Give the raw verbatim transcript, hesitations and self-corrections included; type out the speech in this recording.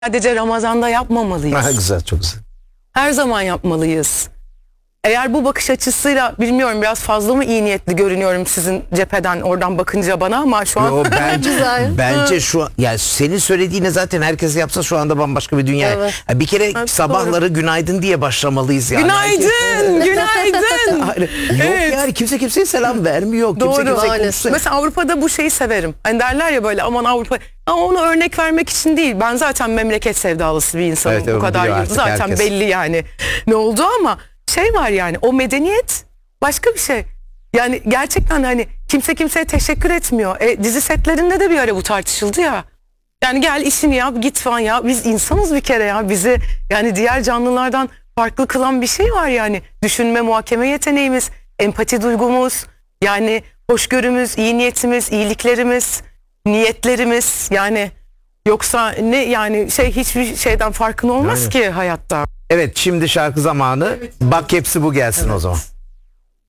Sadece Ramazan'da yapmamalıyız. Ha, güzel, çok güzel. Her zaman yapmalıyız. Eğer bu bakış açısıyla, bilmiyorum, biraz fazla mı iyi niyetli görünüyorum sizin cepheden oradan bakınca bana, ama şu an Yo, bence, Güzel. bence şu an, yani senin söylediğine zaten herkes yapsa şu anda bambaşka bir dünya. Evet. Ya bir kere Evet, sabahları günaydın diye başlamalıyız yani. günaydın, günaydın. Hayır, yok Evet. yani kimse kimseye selam vermiyor. Kimse Doğru. kimseye Maalesef. konuşuyor. Mesela Avrupa'da bu şeyi severim. Hani derler ya böyle, aman Avrupa. Ama onu örnek vermek için değil. Ben zaten memleket sevdalısı bir insanım. Evet, evet, bu kadar biliyor yıl. artık Zaten herkes. belli yani ne oldu, ama şey var yani, o medeniyet başka bir şey. Yani gerçekten hani kimse kimseye teşekkür etmiyor. E, dizi setlerinde de bir ara bu tartışıldı ya. Yani gel işini yap git falan ya. Biz insanız bir kere ya. Bizi yani diğer canlılardan farklı kılan bir şey var yani. Düşünme, muhakeme yeteneğimiz, empati duygumuz, yani hoşgörümüz, iyi niyetimiz, iyiliklerimiz, niyetlerimiz, yani yoksa ne yani, şey, hiçbir şeyden farkın olmaz Aynen. ki hayatta. Evet, şimdi şarkı zamanı. Bak hepsi bu gelsin o zaman.